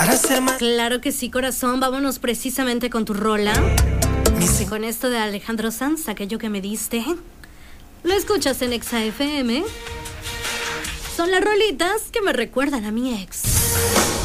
para ser más. Claro que sí, corazón. Vámonos precisamente con tu rola. Con esto de Alejandro Sanz, aquello que me diste. Lo escuchas en Exa FM. Son las rolitas que me recuerdan a mi ex.